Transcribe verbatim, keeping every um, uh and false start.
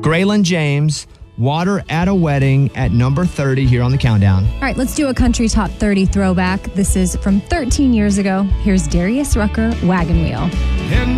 Graylin James, Water at a Wedding at number thirty here on the countdown. All right, let's do a country top thirty throwback. This is from thirteen years ago. Here's Darius Rucker, Wagon Wheel. And